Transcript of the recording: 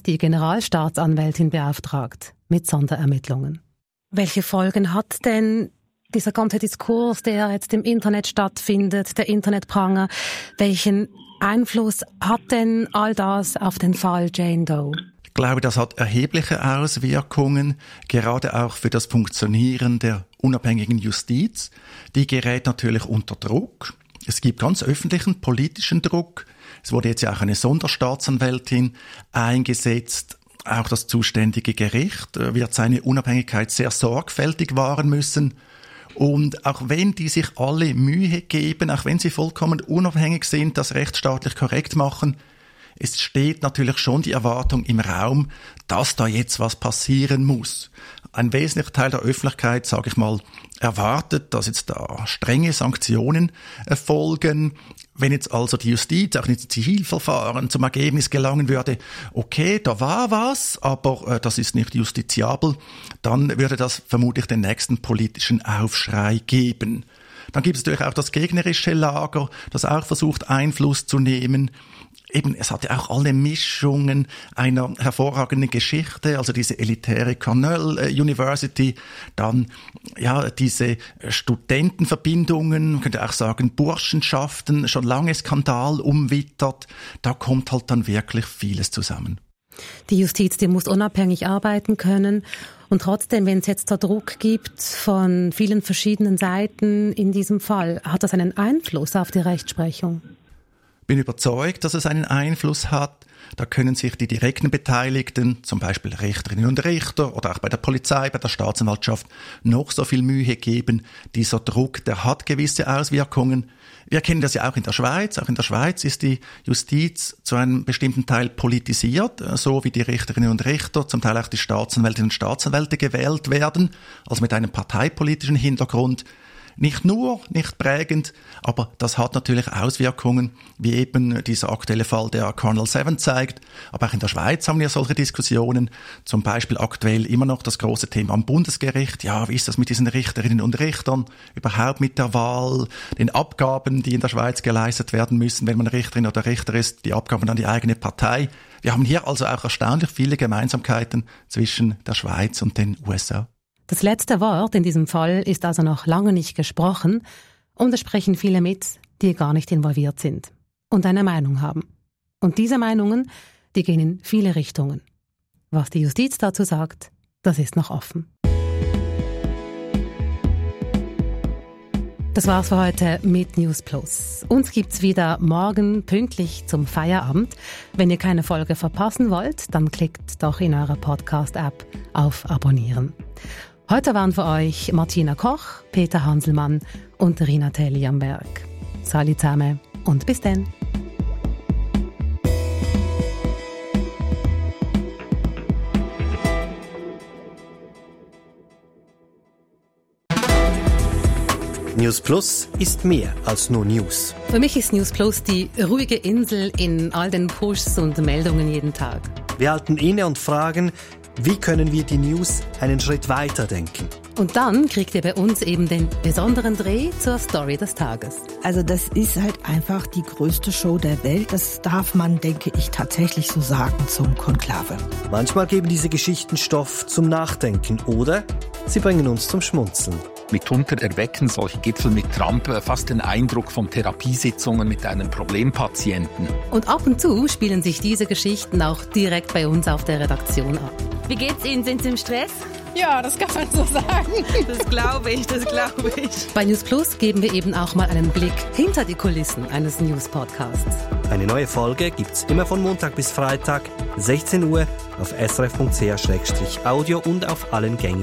die Generalstaatsanwältin beauftragt mit Sonderermittlungen. Welche Folgen hat denn dieser ganze Diskurs, der jetzt im Internet stattfindet, der Internetpranger, welchen Einfluss hat denn all das auf den Fall Jane Doe? Ich glaube, das hat erhebliche Auswirkungen, gerade auch für das Funktionieren der unabhängigen Justiz. Die gerät natürlich unter Druck. Es gibt ganz öffentlichen politischen Druck. Es wurde jetzt ja auch eine Sonderstaatsanwältin eingesetzt. Auch das zuständige Gericht wird seine Unabhängigkeit sehr sorgfältig wahren müssen. Und auch wenn die sich alle Mühe geben, auch wenn sie vollkommen unabhängig sind, das rechtsstaatlich korrekt machen, es steht natürlich schon die Erwartung im Raum, dass da jetzt was passieren muss. Ein wesentlicher Teil der Öffentlichkeit, sage ich mal, erwartet, dass jetzt da strenge Sanktionen erfolgen. Wenn jetzt also die Justiz auch in den Zivilverfahren zum Ergebnis gelangen würde, okay, da war was, aber das ist nicht justiziabel, dann würde das vermutlich den nächsten politischen Aufschrei geben. Dann gibt es natürlich auch das gegnerische Lager, das auch versucht, Einfluss zu nehmen. Eben, es hatte auch alle Mischungen einer hervorragenden Geschichte, also diese elitäre Cornell University, dann ja diese Studentenverbindungen, man könnte auch sagen Burschenschaften, schon lange Skandal umwittert. Da kommt halt dann wirklich vieles zusammen. Die Justiz, die muss unabhängig arbeiten können. Und trotzdem, wenn es jetzt da Druck gibt von vielen verschiedenen Seiten in diesem Fall, hat das einen Einfluss auf die Rechtsprechung? Ich bin überzeugt, dass es einen Einfluss hat. Da können sich die direkten Beteiligten, zum Beispiel Richterinnen und Richter oder auch bei der Polizei, bei der Staatsanwaltschaft, noch so viel Mühe geben. Dieser Druck, der hat gewisse Auswirkungen. Wir kennen das ja auch in der Schweiz. Auch in der Schweiz ist die Justiz zu einem bestimmten Teil politisiert, so wie die Richterinnen und Richter, zum Teil auch die Staatsanwältinnen und Staatsanwälte gewählt werden, also mit einem parteipolitischen Hintergrund. Nicht nur, nicht prägend, aber das hat natürlich Auswirkungen, wie eben dieser aktuelle Fall der Cornell 7 zeigt. Aber auch in der Schweiz haben wir solche Diskussionen. Zum Beispiel aktuell immer noch das große Thema am Bundesgericht. Ja, wie ist das mit diesen Richterinnen und Richtern? Überhaupt mit der Wahl, den Abgaben, die in der Schweiz geleistet werden müssen, wenn man Richterin oder Richter ist, die Abgaben an die eigene Partei. Wir haben hier also auch erstaunlich viele Gemeinsamkeiten zwischen der Schweiz und den USA. Das letzte Wort in diesem Fall ist also noch lange nicht gesprochen und es sprechen viele mit, die gar nicht involviert sind und eine Meinung haben. Und diese Meinungen, die gehen in viele Richtungen. Was die Justiz dazu sagt, das ist noch offen. Das war's für heute mit News Plus. Uns gibt's wieder morgen pünktlich zum Feierabend. Wenn ihr keine Folge verpassen wollt, dann klickt doch in eurer Podcast-App auf Abonnieren. Heute waren für euch Martina Koch, Peter Hanselmann und Rina Telli am Werk. Salut zusammen und bis dann. News Plus ist mehr als nur News. Für mich ist News Plus die ruhige Insel in all den Pushs und Meldungen jeden Tag. Wir halten inne und fragen, wie können wir die News einen Schritt weiter denken? Und dann kriegt ihr bei uns eben den besonderen Dreh zur Story des Tages. Also das ist halt einfach die größte Show der Welt. Das darf man, denke ich, tatsächlich so sagen zum Konklave. Manchmal geben diese Geschichten Stoff zum Nachdenken oder sie bringen uns zum Schmunzeln. Mitunter erwecken solche Gipfel mit Trump fast den Eindruck von Therapiesitzungen mit einem Problempatienten. Und ab und zu spielen sich diese Geschichten auch direkt bei uns auf der Redaktion ab. Wie geht's Ihnen? Sind Sie im Stress? Ja, das kann man so sagen. Das glaube ich. Bei News Plus geben wir eben auch mal einen Blick hinter die Kulissen eines News-Podcasts. Eine neue Folge gibt's immer von Montag bis Freitag, 16 Uhr, auf srf.ch/audio und auf allen gängigen